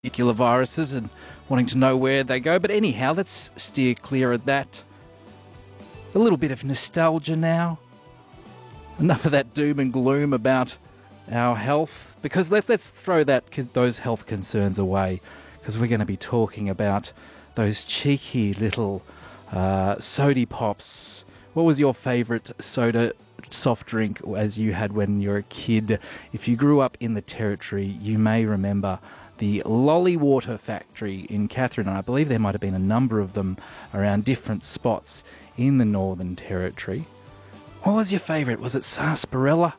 particular viruses and wanting to know where they go. But anyhow, let's steer clear of that. A little bit of nostalgia now. Enough of that doom and gloom about our health, because let's throw those health concerns away, because we're going to be talking about those cheeky little sody pops. What was your favourite soda soft drink as you had when you were a kid? If you grew up in the Territory, you may remember the Lolly Water Factory in Katherine, and I believe there might have been a number of them around different spots in the Northern Territory. What was your favourite? Was it sarsaparilla?